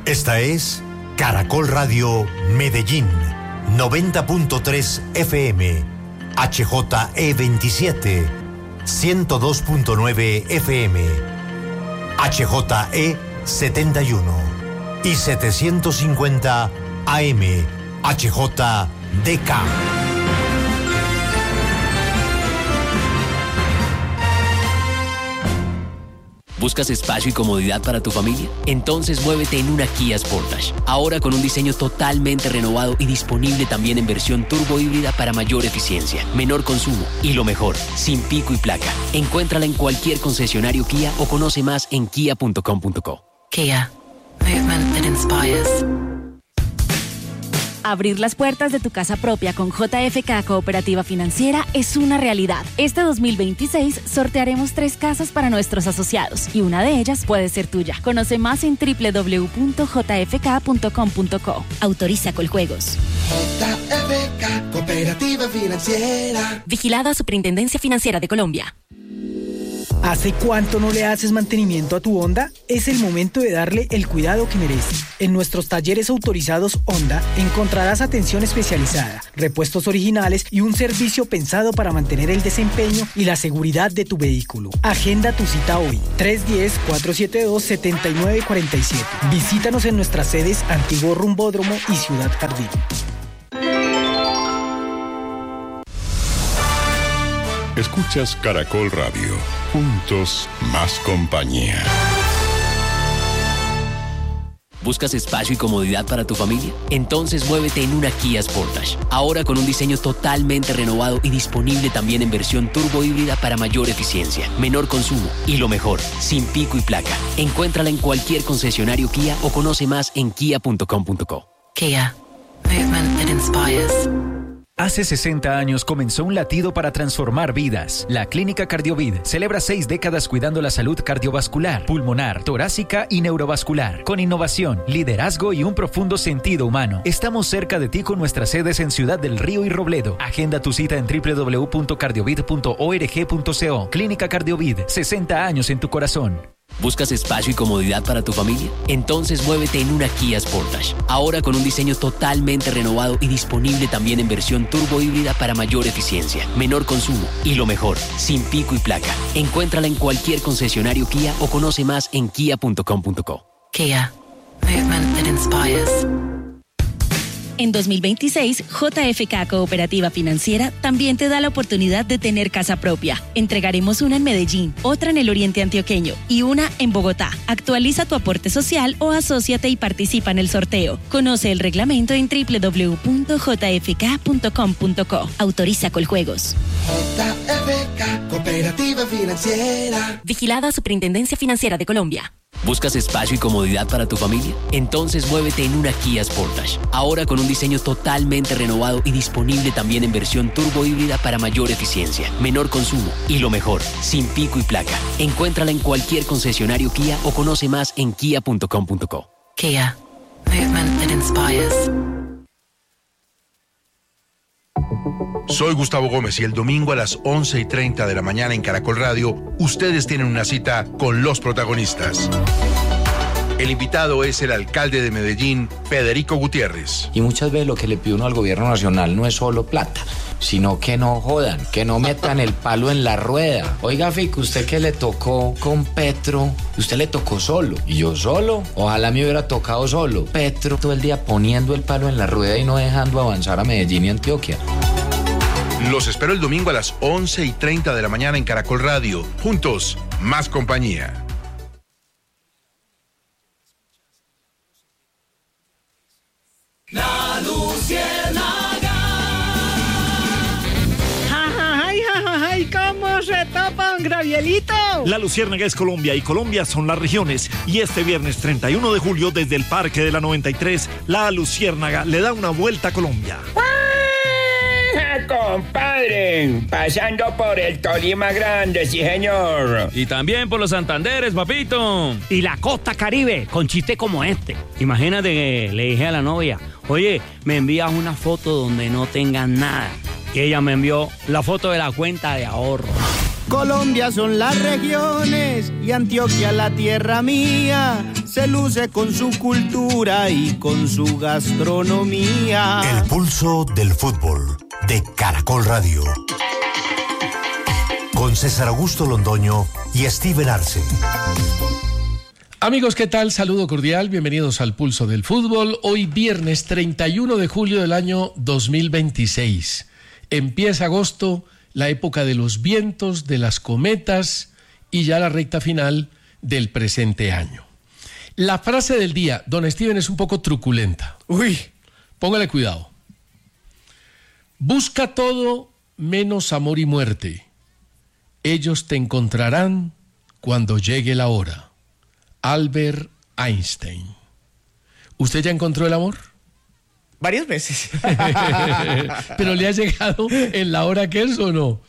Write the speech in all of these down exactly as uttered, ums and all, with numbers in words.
Esta es Caracol Radio Medellín, noventa punto tres F M, H J E veintisiete, ciento dos punto nueve F M, H J E setenta y uno y setecientos cincuenta A M, H J D K. ¿Buscas espacio y comodidad para tu familia? Entonces muévete en una Kia Sportage. Ahora con un diseño totalmente renovado y disponible también en versión turbo híbrida para mayor eficiencia, menor consumo y lo mejor, sin pico y placa. Encuéntrala en cualquier concesionario Kia o conoce más en kia punto com punto co. Kia. Movement that inspires. Abrir las puertas de tu casa propia con J F K Cooperativa Financiera es una realidad. Este dos mil veintiséis sortearemos tres casas para nuestros asociados y una de ellas puede ser tuya. Conoce más en doble u doble u doble u punto j f k punto com punto co. Autoriza Coljuegos. J F K Cooperativa Financiera. Vigilada Superintendencia Financiera de Colombia. ¿Hace cuánto no le haces mantenimiento a tu Honda? Es el momento de darle el cuidado que merece. En nuestros talleres autorizados Honda encontrarás atención especializada, repuestos originales y un servicio pensado para mantener el desempeño y la seguridad de tu vehículo. Agenda tu cita hoy, tres uno cero, cuatro siete dos, siete nueve cuatro siete. Visítanos en nuestras sedes Antiguo Rumbódromo y Ciudad Jardín. Escuchas Caracol Radio. Juntos, más compañía. ¿Buscas espacio y comodidad para tu familia? Entonces muévete en una Kia Sportage. Ahora con un diseño totalmente renovado y disponible también en versión turbo híbrida para mayor eficiencia, menor consumo y lo mejor, sin pico y placa. Encuéntrala en cualquier concesionario Kia o conoce más en kia punto com punto co. Kia. Movement that inspires. Hace sesenta años comenzó un latido para transformar vidas. La Clínica Cardiovid celebra seis décadas cuidando la salud cardiovascular, pulmonar, torácica y neurovascular. Con innovación, liderazgo y un profundo sentido humano. Estamos cerca de ti con nuestras sedes en Ciudad del Río y Robledo. Agenda tu cita en doble u doble u doble u punto cardiovid punto org punto co. Clínica Cardiovid, sesenta años en tu corazón. ¿Buscas espacio y comodidad para tu familia? Entonces muévete en una Kia Sportage. Ahora con un diseño totalmente renovado y disponible también en versión turbo híbrida para mayor eficiencia, menor consumo y lo mejor, sin pico y placa. Encuéntrala en cualquier concesionario Kia o conoce más en kia punto com punto co. Kia. Movement that inspires. En dos mil veintiséis, J F K Cooperativa Financiera también te da la oportunidad de tener casa propia. Entregaremos una en Medellín, otra en el Oriente Antioqueño y una en Bogotá. Actualiza tu aporte social o asóciate y participa en el sorteo. Conoce el reglamento en doble u doble u doble u punto j f k punto com punto co. Autoriza Coljuegos. J F K Cooperativa Financiera. Vigilada Superintendencia Financiera de Colombia. ¿Buscas espacio y comodidad para tu familia? Entonces muévete en una Kia Sportage. Ahora con un diseño totalmente renovado y disponible también en versión turbo híbrida para mayor eficiencia, menor consumo y lo mejor, sin pico y placa. Encuéntrala en cualquier concesionario Kia o conoce más en kia punto com punto co. Kia. Movement that inspires. Soy Gustavo Gómez y el domingo a las once y treinta de la mañana en Caracol Radio, ustedes tienen una cita con los protagonistas. El invitado es el alcalde de Medellín, Federico Gutiérrez. Y muchas veces lo que le pide uno al gobierno nacional no es solo plata, sino que no jodan, que no metan el palo en la rueda. Oiga, Fico, usted que le tocó con Petro, usted le tocó solo. Y yo solo, ojalá me hubiera tocado solo. Petro todo el día poniendo el palo en la rueda y no dejando avanzar a Medellín y Antioquia. Los espero el domingo a las once y treinta de la mañana en Caracol Radio. Juntos, más compañía. La Luciérnaga. ¡Ay, ay, ay! ¿Cómo se tapa un gravielito? La Luciérnaga es Colombia y Colombia son las regiones. Y este viernes treinta y uno de julio, desde el Parque de la noventa y tres, la Luciérnaga le da una vuelta a Colombia. Compadre, pasando por el Tolima Grande, sí señor. Y también por los Santanderes, papito. Y la costa Caribe, con chistes como este. Imagínate que le dije a la novia, oye, me envías una foto donde no tengas nada. Y ella me envió la foto de la cuenta de ahorro. Colombia son las regiones y Antioquia la tierra mía. Se luce con su cultura y con su gastronomía. El pulso del fútbol de Caracol Radio. Con César Augusto Londoño y Steven Arce. Amigos, ¿qué tal? Saludo cordial, bienvenidos al Pulso del Fútbol. Hoy viernes treinta y uno de julio del año dos mil veintiséis. Empieza agosto, la época de los vientos, de las cometas y ya la recta final del presente año. La frase del día, don Steven, es un poco truculenta. Uy, póngale cuidado. Busca todo menos amor y muerte. Ellos te encontrarán cuando llegue la hora. Albert Einstein. ¿Usted ya encontró el amor? Varias veces. ¿Pero le ha llegado en la hora que es o no?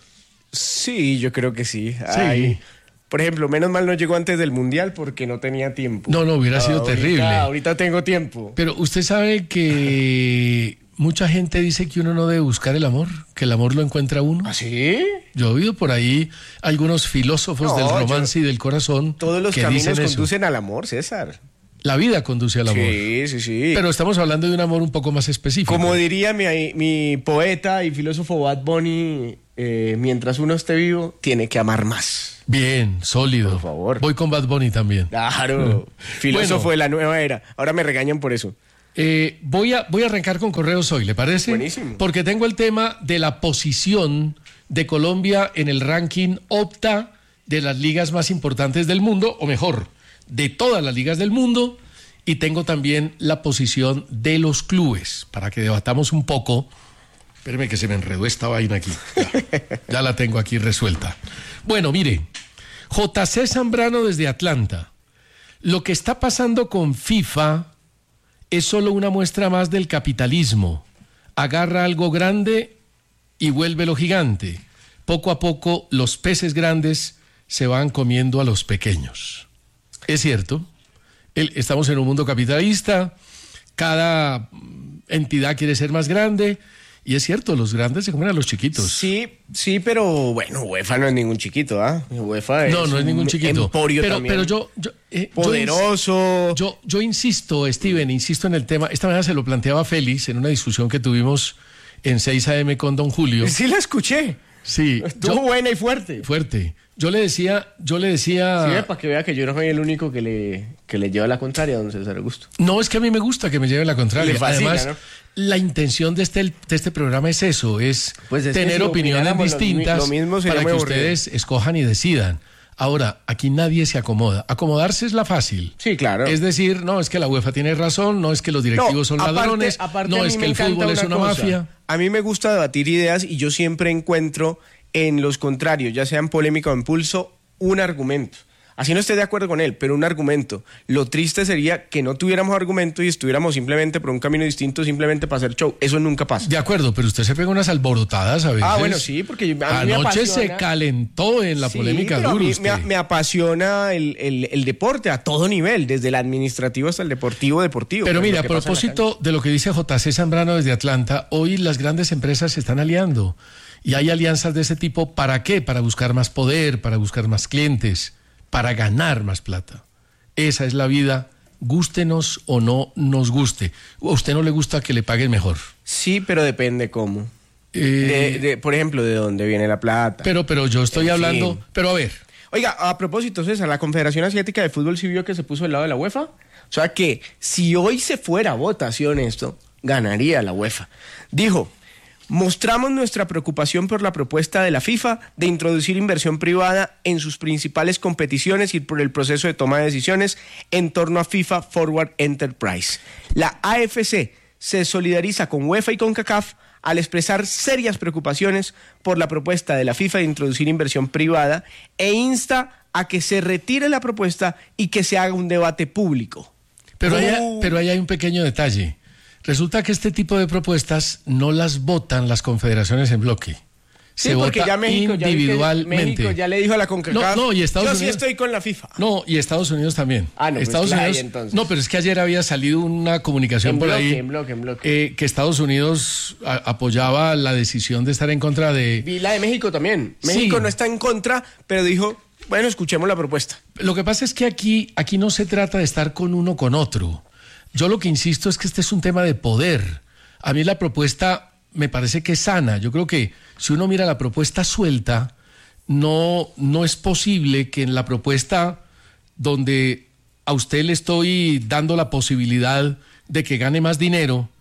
Sí, yo creo que sí. Sí. Ay, por ejemplo, menos mal no llegó antes del Mundial porque no tenía tiempo. No, no, hubiera sido ahorita, terrible. Ahorita tengo tiempo. Pero usted sabe que mucha gente dice que uno no debe buscar el amor, que el amor lo encuentra uno. ¿Ah, sí? Yo he oído por ahí algunos filósofos No, del romance yo- y del corazón Todos los que caminos dicen eso. conducen al amor, César. La vida conduce al amor. Sí, sí, sí. Pero estamos hablando de un amor un poco más específico. Como diría mi, mi poeta y filósofo Bad Bunny, eh, mientras uno esté vivo, tiene que amar más. Bien, sólido. Por favor. Voy con Bad Bunny también. Claro. Filósofo Bueno. de la nueva era. Ahora me regañan por eso. Eh, voy, a, voy a arrancar con correos hoy, ¿le parece? Buenísimo. Porque tengo el tema de la posición de Colombia en el ranking Opta de las ligas más importantes del mundo, o mejor, de todas las ligas del mundo, y tengo también la posición de los clubes, para que debatamos un poco. Espéreme que se me enredó esta vaina aquí. Ya, ya la tengo aquí resuelta. Bueno, mire, J C Zambrano desde Atlanta. Lo que está pasando con FIFA es solo una muestra más del capitalismo. Agarra algo grande y vuélvelo gigante. Poco a poco los peces grandes se van comiendo a los pequeños. Es cierto, el- estamos en un mundo capitalista, cada mm, entidad quiere ser más grande, y es cierto, los grandes se comen a los chiquitos. Sí, sí, pero bueno, UEFA no es ningún chiquito, ¿ah? UEFA es No, no es ningún un chiquito. emporio pero, también. pero yo, yo, eh, yo Poderoso. Yo, yo insisto, Steven, insisto en el tema. Esta mañana se lo planteaba Félix en una discusión que tuvimos en seis A M con don Julio. Sí la escuché. Sí. Estuvo yo- buena y fuerte. Fuerte. Yo le decía, yo le decía... Sí, para que vea que yo no soy el único que le, que le lleva la contraria a don César Augusto. No, es que a mí me gusta que me lleven la contraria. Le fascina, Además, ¿no? la intención de este, de este programa es eso, es, Pues es que tener si opiniones opináramos lo mi- distintas lo mismo sería para muy que aburrido. ustedes escojan y decidan. Ahora, aquí nadie se acomoda. Acomodarse es la fácil. Sí, claro. Es decir, no, es que la UEFA tiene razón, no es que los directivos son aparte- ladrones, aparte no a es mí que me el fútbol encanta es una cosa. mafia. A mí me gusta debatir ideas y yo siempre encuentro en los contrarios, ya sea en polémica o en pulso, un argumento. Así no esté de acuerdo con él, pero un argumento. Lo triste sería que no tuviéramos argumento y estuviéramos simplemente por un camino distinto, simplemente para hacer show. Eso nunca pasa. De acuerdo, pero usted se pega unas alborotadas a veces. Ah, bueno, sí, porque a mí me Anoche se apasiona. calentó en la Sí, polémica pero a duro mí usted. me, me apasiona el, el- el deporte a todo nivel, desde el administrativo hasta el deportivo deportivo. Pero pues, mira, lo a que pasa en la propósito de lo que dice J C Zambrano desde Atlanta, hoy las grandes empresas se están aliando. Y hay alianzas de ese tipo, ¿para qué? Para buscar más poder, para buscar más clientes, para ganar más plata. Esa es la vida, gústenos o no nos guste. ¿A usted no le gusta que le paguen mejor? Sí, pero depende cómo. Eh, De- de- por ejemplo, de dónde viene la plata. Pero, pero yo estoy En hablando... fin. Pero a ver, Oiga, a propósito, César, la Confederación Asiática de Fútbol sí vio que se puso del lado de la UEFA. O sea que si hoy se fuera a votación esto, ganaría la UEFA. Dijo, mostramos nuestra preocupación por la propuesta de la FIFA de introducir inversión privada en sus principales competiciones y por el proceso de toma de decisiones en torno a FIFA Forward Enterprise. La A F C se solidariza con UEFA y con CONCACAF al expresar serias preocupaciones por la propuesta de la FIFA de introducir inversión privada e insta a que se retire la propuesta y que se haga un debate público. pero, ahí, Oh. pero ahí hay un pequeño detalle. Resulta que este tipo de propuestas no las votan las confederaciones en bloque, Sí, se porque vota ya México, individualmente. Ya México ya le dijo a la CONCACAF, no, no, y Estados yo Unidos, sí estoy con la FIFA. No, y Estados Unidos también. Ah, no, Estados pues, claro, Unidos, entonces. no, pero es que ayer había salido una comunicación En por bloque, ahí en bloque, en bloque. Eh, que Estados Unidos a, apoyaba la decisión de estar en contra de... Vi la de México también. México Sí. no está en contra, pero dijo, bueno, escuchemos la propuesta. Lo que pasa es que aquí, aquí no se trata de estar con uno o con otro. Yo lo que insisto es que este es un tema de poder. A mí la propuesta me parece que es sana. Yo creo que si uno mira la propuesta suelta, no, no es posible que en la propuesta donde a usted le estoy dando la posibilidad de que gane más dinero,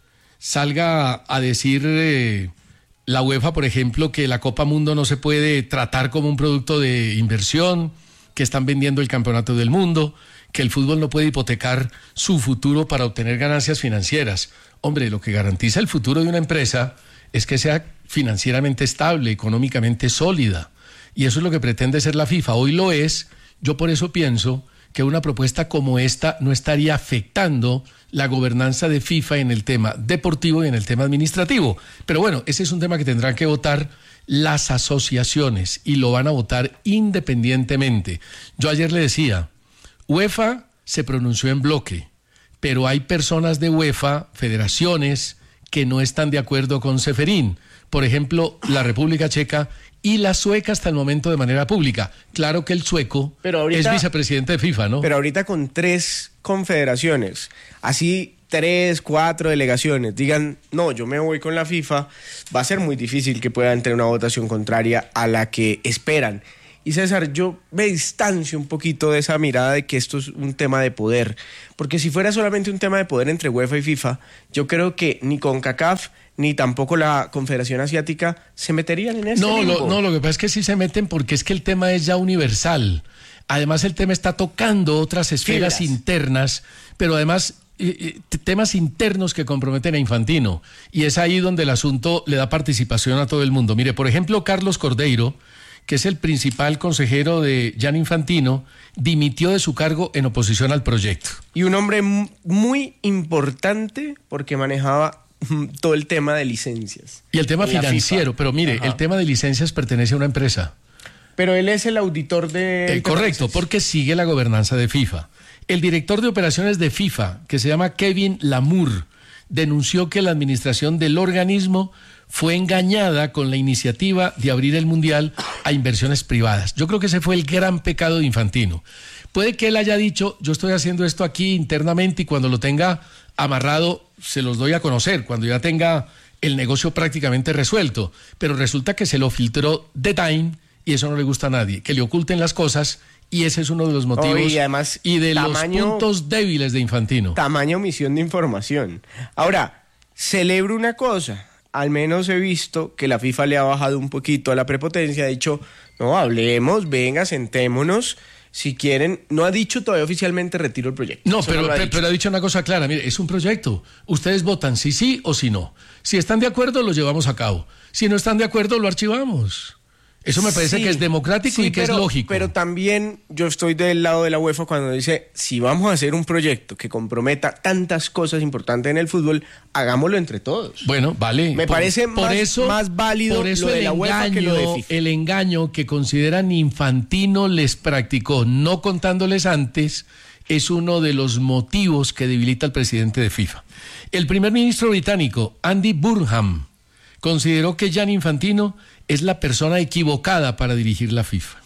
salga a decir eh, la UEFA, por ejemplo, que la Copa Mundo no se puede tratar como un producto de inversión, que están vendiendo el campeonato del mundo, que el fútbol no puede hipotecar su futuro para obtener ganancias financieras. Hombre, lo que garantiza el futuro de una empresa es que sea financieramente estable, económicamente sólida. Y eso es lo que pretende ser la FIFA. Hoy lo es. Yo por eso pienso que una propuesta como esta no estaría afectando la gobernanza de FIFA en el tema deportivo y en el tema administrativo. Pero bueno, ese es un tema que tendrán que votar las asociaciones y lo van a votar independientemente. Yo ayer le decía, UEFA se pronunció en bloque, pero hay personas de UEFA, federaciones, que no están de acuerdo con Ceferín. Por ejemplo, la República Checa y la sueca hasta el momento de manera pública. Claro que el sueco Pero ahorita- es vicepresidente de FIFA, ¿no? Pero ahorita con tres confederaciones, así tres, cuatro delegaciones, digan, no, yo me voy con la FIFA, va a ser muy difícil que puedan tener una votación contraria a la que esperan. Y César, yo me distancio un poquito de esa mirada de que esto es un tema de poder, porque si fuera solamente un tema de poder entre UEFA y FIFA, yo creo que ni CONCACAF ni tampoco la Confederación Asiática se meterían en ese No, limbo. lo, no, lo que pasa es que sí se meten porque es que el tema es ya universal. Además, el tema está tocando otras esferas Fibras. internas, pero además eh, eh, temas internos que comprometen a Infantino. Y es ahí donde el asunto le da participación a todo el mundo. Mire, por ejemplo, Carlos Cordeiro, que es el principal consejero de Gianni Infantino, dimitió de su cargo en oposición al proyecto. Y un hombre mu- muy importante porque manejaba mm, todo el tema de licencias. Y el tema en la financiero, FIFA. pero mire, Ajá. el tema de licencias pertenece a una empresa. Pero él es el auditor de... Eh, correcto, porque sigue la gobernanza de FIFA. El director de operaciones de FIFA, que se llama Kevin Lamour, denunció que la administración del organismo fue engañada con la iniciativa de abrir el Mundial a inversiones privadas. Yo creo que ese fue el gran pecado de Infantino. Puede que él haya dicho, yo estoy haciendo esto aquí internamente y cuando lo tenga amarrado se los doy a conocer, cuando ya tenga el negocio prácticamente resuelto. Pero resulta que se lo filtró The Time y eso no le gusta a nadie, que le oculten las cosas y ese es uno de los motivos Oh, y además, y de tamaño- los puntos débiles de Infantino. Tamaña omisión de información. Ahora, celebro una cosa. Al menos he visto que la FIFA le ha bajado un poquito a la prepotencia. Ha dicho, no, hablemos, venga, sentémonos. Si quieren, no ha dicho todavía oficialmente retiro el proyecto. No, Eso pero, lo ha pe- dicho. pero ha dicho una cosa clara, mire, es un proyecto. Ustedes votan si sí o si no. Si están de acuerdo, lo llevamos a cabo. Si no están de acuerdo, lo archivamos. Eso me parece Sí, que es democrático sí, y que pero- es lógico. Pero también yo estoy del lado de la UEFA cuando dice, si vamos a hacer un proyecto que comprometa tantas cosas importantes en el fútbol, hagámoslo entre todos. Bueno, vale. Me parece más- más válido por eso lo de el la UEFA que lo de engaño- FIFA. El engaño que consideran Infantino les practicó, no contándoles antes, es uno de los motivos que debilita al presidente de FIFA. El primer ministro británico, Andy Burnham, consideró que Gianni Infantino es la persona equivocada para dirigir la FIFA.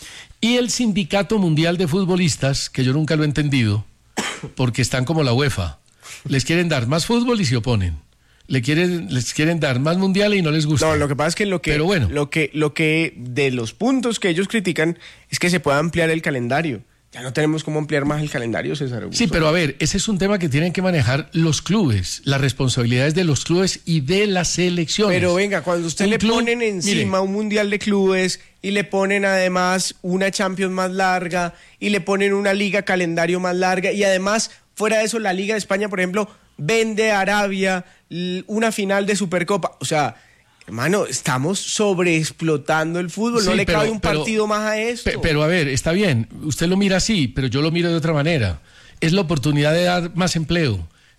Y el Sindicato Mundial de Futbolistas, que yo nunca lo he entendido, porque están como la UEFA, les quieren dar más fútbol y se oponen. Le quieren, les quieren dar más mundiales y no les gusta. No, lo que pasa es que lo que, Pero bueno. lo que, lo que de los puntos que ellos critican es que se pueda ampliar el calendario. Ya no tenemos cómo ampliar más el calendario, César Augusto. Sí, pero a ver, ese es un tema que tienen que manejar los clubes, las responsabilidades de los clubes y de las selecciones. Pero venga, cuando usted Un le club- ponen encima mire, un mundial de clubes y le ponen además una Champions más larga y le ponen una liga calendario más larga y además fuera de eso la Liga de España, por ejemplo, vende a Arabia l- una final de Supercopa, o sea, hermano, estamos sobreexplotando el fútbol, no Sí, le pero- cabe un pero- partido más a esto. pe- pero a ver, está bien, usted lo mira así, pero yo lo miro de otra manera. Es la oportunidad de dar más empleo,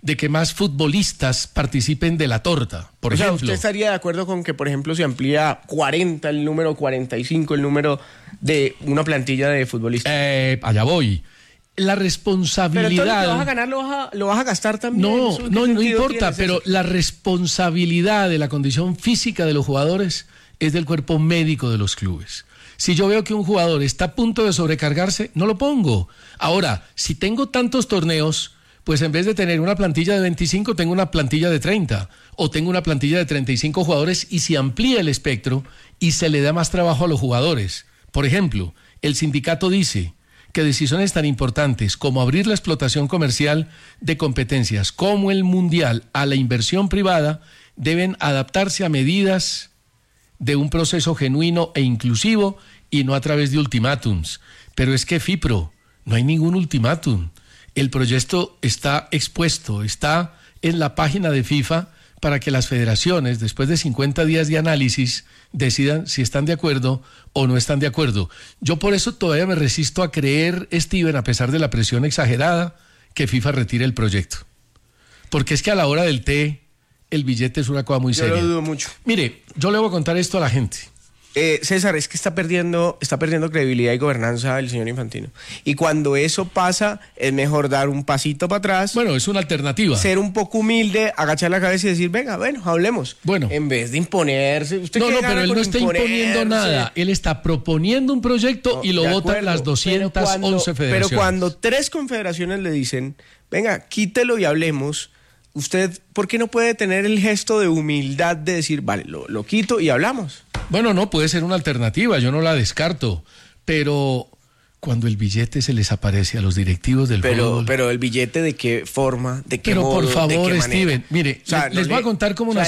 de que más futbolistas participen de la torta, por o ejemplo. sea, ¿usted estaría de acuerdo con que, por ejemplo, se amplía cuarenta el número, cuarenta y cinco el número de una plantilla de futbolistas? Eh, allá voy. La responsabilidad... Pero entonces, ¿lo vas a ganar, lo vas a, lo vas a gastar también? No, no, no importa, pero la responsabilidad de la condición física de los jugadores es del cuerpo médico de los clubes. Si yo veo que un jugador está a punto de sobrecargarse, no lo pongo. Ahora, si tengo tantos torneos, pues en vez de tener una plantilla de veinticinco, tengo una plantilla de treinta, o tengo una plantilla de treinta y cinco jugadores, y se amplía el espectro y se le da más trabajo a los jugadores. Por ejemplo, el sindicato dice que decisiones tan importantes como abrir la explotación comercial de competencias como el mundial a la inversión privada deben adaptarse a medidas de un proceso genuino e inclusivo y no a través de ultimátums. Pero es que FIPRO, no hay ningún ultimátum. El proyecto está expuesto, está en la página de FIFA para que las federaciones, después de cincuenta días de análisis, decidan si están de acuerdo o no están de acuerdo. Yo por eso todavía me resisto a creer, Steven, a pesar de la presión exagerada, que FIFA retire el proyecto. Porque es que a la hora del té, el billete es una cosa muy seria. Yo lo dudo mucho. Mire, yo le voy a contar esto a la gente. Eh, César, es que está perdiendo, está perdiendo credibilidad y gobernanza el señor Infantino. Y cuando eso pasa, es mejor dar un pasito para atrás. Bueno, es una alternativa. Ser un poco humilde, agachar la cabeza y decir, venga, bueno, hablemos. Bueno. En vez de imponerse. ¿Usted no, qué no, gana pero él con no está imponiendo nada. Él está proponiendo un proyecto No, y lo de votan acuerdo, las doscientas once pero cuando, federaciones. Pero cuando tres confederaciones le dicen, venga, quítelo y hablemos, usted, ¿por qué no puede tener el gesto de humildad de decir, vale, lo, lo quito y hablamos? Bueno, no, puede ser una alternativa, yo no la descarto, pero cuando el billete se les aparece a los directivos del pero, fútbol... Pero el billete, ¿de qué forma? ¿De qué Pero modo, por favor, de qué Steven, mire, o sea, les, les no voy le, a contar cómo o sea,